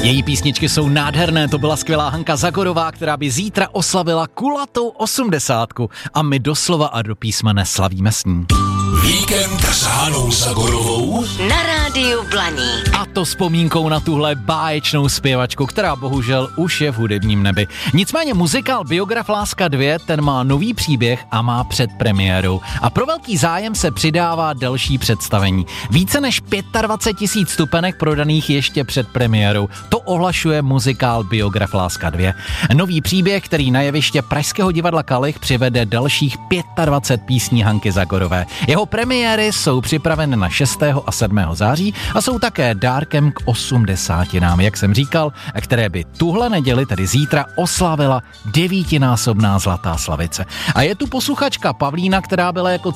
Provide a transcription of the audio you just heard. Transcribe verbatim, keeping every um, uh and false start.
Její písničky jsou nádherné, to byla skvělá Hanka Zagorová, která by zítra oslavila kulatou osmdesátku a my doslova a do písmene slavíme s ní. Víkend s Hanou Zagorovou na rádiu Blaník. A to vzpomínkou na tuhle báječnou zpěvačku, která bohužel už je v hudebním nebi. Nicméně muzikál Biograf Láska dva, ten má nový příběh a má předpremiéru. A pro velký zájem se přidává další představení. Více než dvacet pět tisíc vstupenek prodaných ještě před premiérou. To ohlašuje muzikál Biograf Láska dva. Nový příběh, který na jeviště Pražského divadla Kalich přivede dalších dvacet pět písní Hanky Zagorové. Jeho premiéry jsou připraveny na šestého a sedmého září a jsou také dárkem k osmdesátinám, jak jsem říkal, které by tuhle neděli, tedy zítra, oslavila devítinásobná Zlatá Slavice. A je tu posluchačka Pavlína, která byla jako